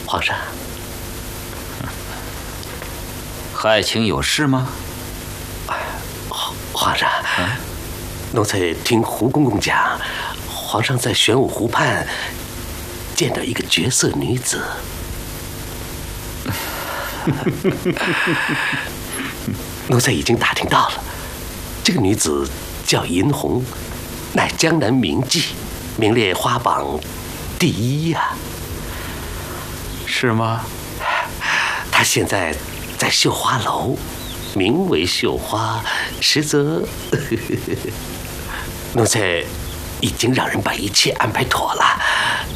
皇上， 何爱卿有事吗？ 皇上，奴才听胡公公讲，皇上在玄武湖畔见到一个绝色女子。奴才已经打听到了，这个女子叫银红，乃江南名妓，名列花榜第1呀。 是吗？ 她现在在绣花楼，名为绣花，实则奴才已经让人把一切安排妥了。